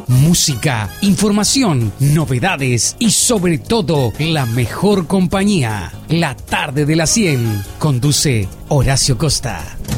música, información, novedades y sobre todo la mejor compañía. La tarde de las 100. Conduce Horacio Costa.